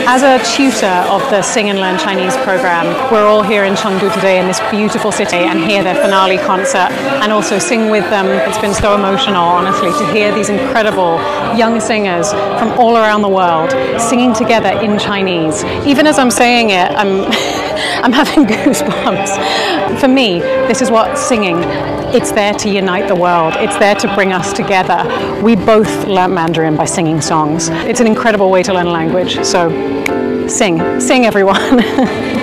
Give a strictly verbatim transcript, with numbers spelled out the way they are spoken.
As a tutor of the Sing and Learn Chinese program, we're all here in Chengdu today in this beautiful city and hear their finale concert and also sing with them. It's been so emotional, honestly, to hear these incredible young singers from all around the world singing together in Chinese. Even as I'm saying it, I'm, I'm having goosebumps. For me, this is what singing, it's there to unite the world. It's there to bring us together. We both learnt Mandarin by singing songs. It's an incredible way to learn a language. So sing, sing everyone.